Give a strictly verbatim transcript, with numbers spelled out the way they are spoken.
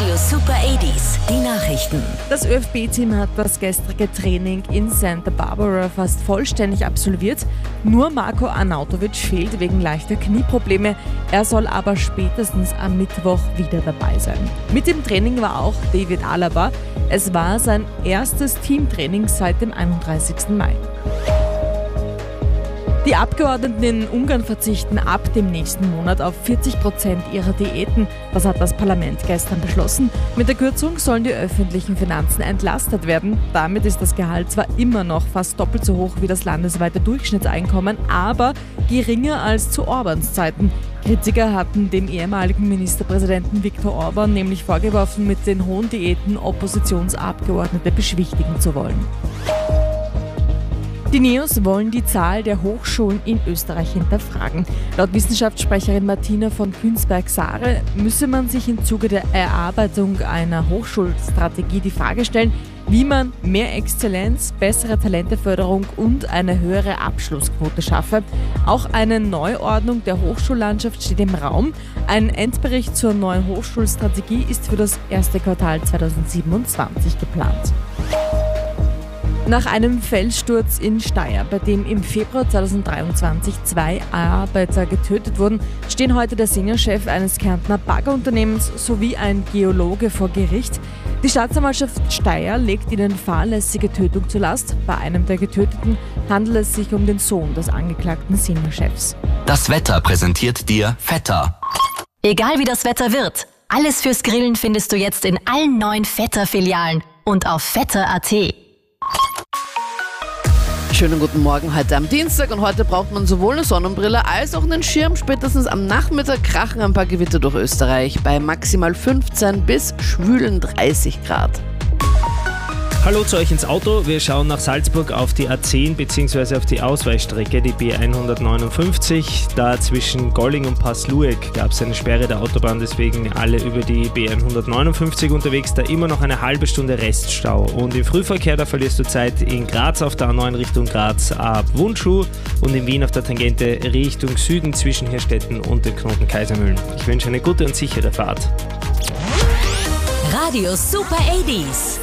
Radio Super achtziger, die Nachrichten. Das Ö F B-Team hat das gestrige Training in Santa Barbara fast vollständig absolviert. Nur Marko Arnautovic fehlt wegen leichter Knieprobleme. Er soll aber spätestens am Mittwoch wieder dabei sein. Mit dem Training war auch David Alaba. Es war sein erstes Teamtraining seit dem einunddreißigsten Mai. Die Abgeordneten in Ungarn verzichten ab dem nächsten Monat auf vierzig Prozent ihrer Diäten. Das hat das Parlament gestern beschlossen. Mit der Kürzung sollen die öffentlichen Finanzen entlastet werden. Damit ist das Gehalt zwar immer noch fast doppelt so hoch wie das landesweite Durchschnittseinkommen, aber geringer als zu Orbáns Zeiten. Kritiker hatten dem ehemaligen Ministerpräsidenten Viktor Orbán nämlich vorgeworfen, mit den hohen Diäten Oppositionsabgeordnete beschwichtigen zu wollen. Die NEOS wollen die Zahl der Hochschulen in Österreich hinterfragen. Laut Wissenschaftssprecherin Martina von Künzberg-Sahre müsse man sich im Zuge der Erarbeitung einer Hochschulstrategie die Frage stellen, wie man mehr Exzellenz, bessere Talenteförderung und eine höhere Abschlussquote schaffe. Auch eine Neuordnung der Hochschullandschaft steht im Raum. Ein Endbericht zur neuen Hochschulstrategie ist für das erste Quartal zweitausendsiebenundzwanzig geplant. Nach einem Felssturz in Steyr, bei dem im Februar zweitausenddreiundzwanzig zwei Arbeiter getötet wurden, stehen heute der Seniorchef eines Kärntner Baggerunternehmens sowie ein Geologe vor Gericht. Die Staatsanwaltschaft Steyr legt ihnen fahrlässige Tötung zur Last. Bei einem der Getöteten handelt es sich um den Sohn des angeklagten Seniorchefs. Das Wetter präsentiert dir Vetter. Egal wie das Wetter wird, alles fürs Grillen findest du jetzt in allen neuen Vetter-Filialen und auf vetter punkt a t. Schönen guten Morgen heute am Dienstag und heute braucht man sowohl eine Sonnenbrille als auch einen Schirm. Spätestens am Nachmittag krachen ein paar Gewitter durch Österreich bei maximal fünfzehn bis schwülen dreißig Grad. Hallo zu euch ins Auto. Wir schauen nach Salzburg auf die A zehn bzw. auf die Ausweichstrecke, die B hundertneunundfünfzig. Da zwischen Golling und Passlueck gab es eine Sperre der Autobahn, deswegen alle über die B hundertneunundfünfzig unterwegs. Da immer noch eine halbe Stunde Reststau. Und im Frühverkehr, da verlierst du Zeit in Graz auf der A neun Richtung Graz ab Wundschuh und in Wien auf der Tangente Richtung Süden zwischen Hirstetten und dem Knoten Kaisermühlen. Ich wünsche eine gute und sichere Fahrt. Radio Super achtziger.